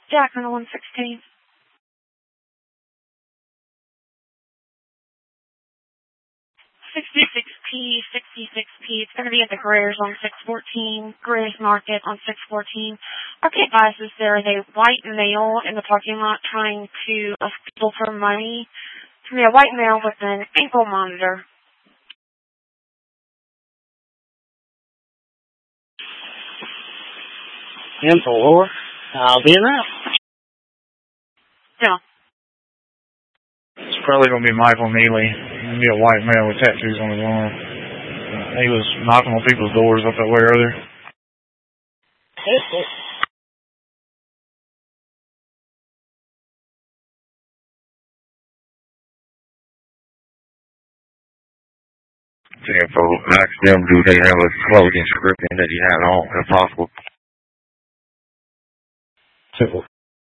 Jackson 116. 66P, 66P. It's going to be at the Greers on 614, Greers Market on 614. Our kid biases there is a white male in the parking lot trying to steal for money. It's going to be a white male with an ankle monitor. Info, over. I'll be in that. Yeah. It's probably going to be Michael Neely. He's going to be a white male with tattoos on his arm. He was knocking on people's doors up that way earlier. Info, ask them, do they have a clothing description that he had on, if possible? Simple.